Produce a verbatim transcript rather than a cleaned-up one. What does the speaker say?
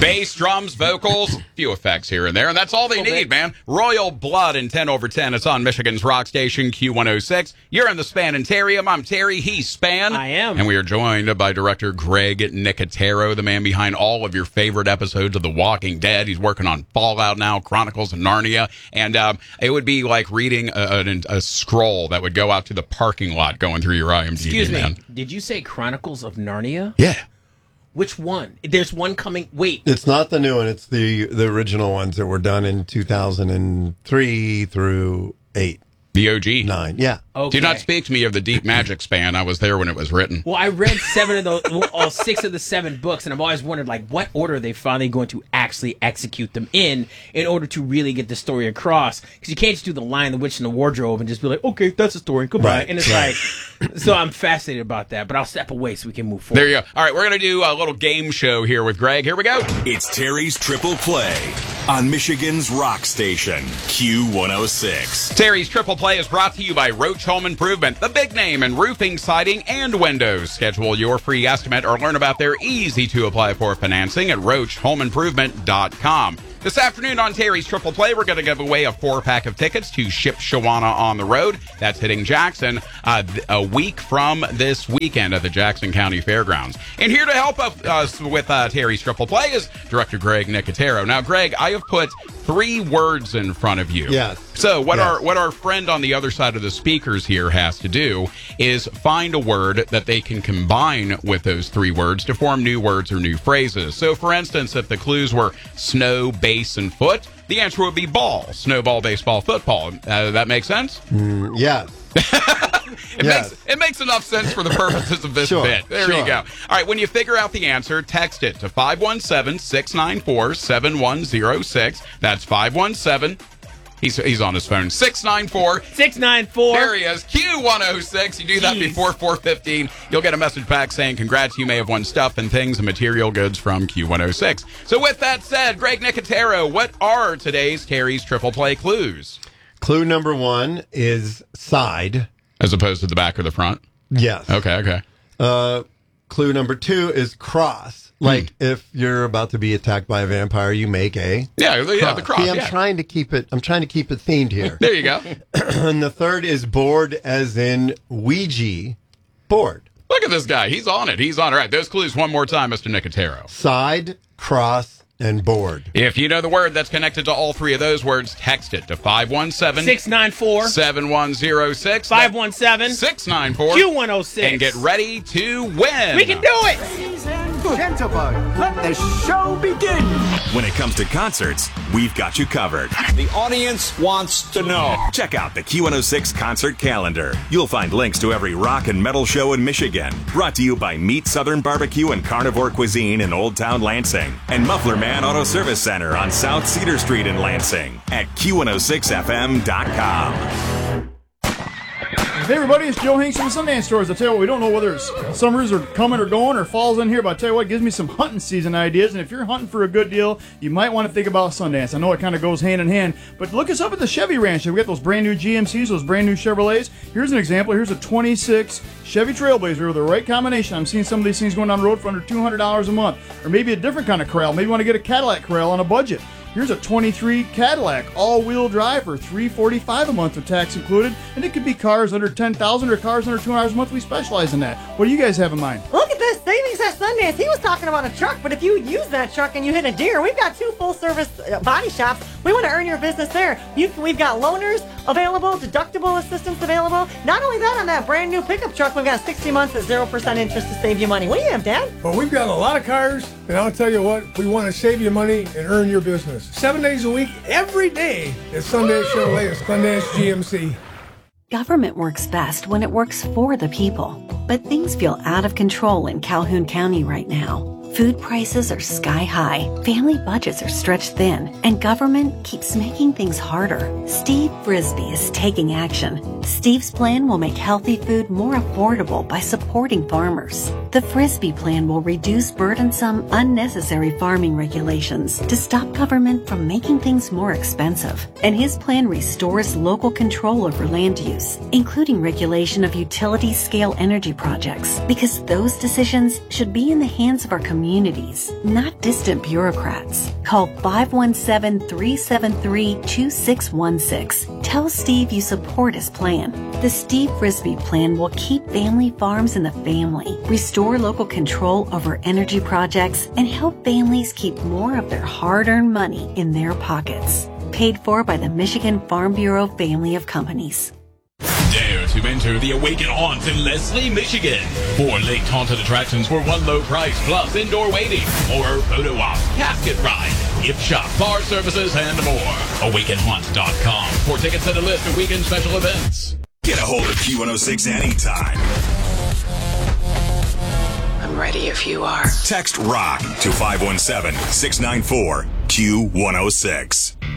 Bass, drums, vocals, few effects here and there, and that's all they need, man. Royal Blood in ten over ten. It's on Michigan's rock station, Q one oh six. You're in the Spanitarium. I'm Terry. He's Span. I am. And we are joined by director Greg Nicotero, the man behind all of your favorite episodes of The Walking Dead. He's working on Fallout now, Chronicles of Narnia, and um, it would be like reading a, a, a scroll that would go out to the parking lot going through your I M D B, Excuse me, man. did you say Chronicles of Narnia? Yeah. Which one? There's one coming. Wait. It's not the new one. It's the the original ones that were done in two thousand three through eight. The O G. Nine. Yeah. Okay. Do not speak to me of the Deep Magic Span. I was there when it was written. Well, I read seven of those, all six of the seven books, and I've always wondered, like, what order are they finally going to actually execute them in, in order to really get the story across? Because you can't just do the Lion, the Witch, and the Wardrobe and just be like, okay, that's the story, goodbye. Right, And it's right. like, so I'm fascinated about that, but I'll step away so we can move forward. There you go. All right, we're going to do a little game show here with Greg. Here we go. It's Terry's Triple Play on Michigan's rock station, Q one oh six. Terry's Triple Play is brought to you by Roach Home Improvement, the big name in roofing, siding, and windows. Schedule your free estimate or learn about their easy-to-apply for financing at roach home improvement dot com. This afternoon on Terry's Triple Play, we're going to give away a four-pack of tickets to Ship Shawana on the Road. That's hitting Jackson uh, th- a week from this weekend at the Jackson County Fairgrounds. And here to help us with uh, Terry's Triple Play is Director Greg Nicotero. Now, Greg, I have put three words in front of you. Yes. So what Yes. our what our friend on the other side of the speakers here has to do is find a word that they can combine with those three words to form new words or new phrases. So, for instance, if the clues were snow, base, and foot, the answer would be ball. Snowball, baseball, football. Uh, that makes sense? Mm, yes. It Yes. makes it makes enough sense for the purposes of this Sure, bit. There sure. you go. All right, when you figure out the answer, text it to five one seven, six nine four, seven one zero six. That's five one seven. He's he's on his phone. six nine four. six nine four. There he is. Q one oh six. You do that Jeez. before four fifteen. You'll get a message back saying, congrats, you may have won stuff and things and material goods from Q one oh six. So with that said, Greg Nicotero, what are today's Terry's Triple Play clues? Clue number one is side. As opposed to the back or the front? Yes. Okay, okay. Uh, clue number two is cross. Like if you're about to be attacked by a vampire, you make a Yeah, yeah, the cross. See, I'm yeah. trying to keep it. I'm trying to keep it themed here. There you go. And the third is board, as in Ouija board. Look at this guy. He's on it. He's on it. All right, those clues one more time, Mister Nicotero. Side, cross, and board. If you know the word that's connected to all three of those words, text it to five one seven, six nine four. seven one zero six. five one seven. six nine four. Q one oh six. And get ready to win. We can do it! Ladies and gentlemen, let the show begin. When it comes to concerts, we've got you covered. The audience wants to know. Check out the Q one oh six concert calendar. You'll find links to every rock and metal show in Michigan. Brought to you by Meat Southern Barbecue and Carnivore Cuisine in Old Town Lansing. And Muffler Man Auto Service Center on South Cedar Street in Lansing at Q one oh six F M dot com. Hey everybody, it's Joe Hanks from Sundance Stores. I tell you what, we don't know whether it's summers are coming or going or fall's in here, but I tell you what, it gives me some hunting season ideas. And if you're hunting for a good deal, you might want to think about Sundance. I know it kind of goes hand in hand, but look us up at the Chevy Ranch. We got those brand new G M Cs, those brand new Chevrolets. Here's an example. Here's a twenty-six Chevy Trailblazer with the right combination. I'm seeing some of these things going down the road for under two hundred dollars a month, or maybe a different kind of Corral. Maybe you want to get a Cadillac Corral on a budget. Here's a twenty-three Cadillac all-wheel drive for three hundred forty-five dollars a month with tax included. And it could be cars under ten thousand dollars or cars under two hundred dollars a month. We specialize in that. What do you guys have in mind? Look at this savings at Sundance. He was talking about a truck, but if you use that truck and you hit a deer, we've got two full-service uh, body shops. We want to earn your business there. You, we've got loaners available, deductible assistance available. Not only that, on that brand new pickup truck, we've got sixty months at zero percent interest to save you money. What do you have, Dad? Well, we've got a lot of cars, and I'll tell you what, we want to save you money and earn your business. Seven days a week, every day, at Sundance Chevrolet at Sundance G M C. Government works best when it works for the people. But things feel out of control in Calhoun County right now. Food prices are sky high, family budgets are stretched thin, and government keeps making things harder. Steve Frisbee is taking action. Steve's plan will make healthy food more affordable by supporting farmers. The Frisbee Plan will reduce burdensome, unnecessary farming regulations to stop government from making things more expensive. And his plan restores local control over land use, including regulation of utility-scale energy projects, because those decisions should be in the hands of our communities, not distant bureaucrats. Call five one seven, three seven three, two six one six. Tell Steve you support his plan. The Steve Frisbee Plan will keep family farms in the family, restore local control over energy projects, and help families keep more of their hard-earned money in their pockets. Paid for by the Michigan Farm Bureau family of companies. Dare to enter the Awaken Haunt in Leslie, Michigan. Four laked haunted attractions for one low price, plus indoor waiting, horror photo op, casket ride, gift shop, bar services, and more. awaken haunt dot com for tickets and a list of weekend special events. Get a hold of Q one oh six anytime. I'm ready if you are. Text ROCK to five one seven, six nine four, Q one oh six.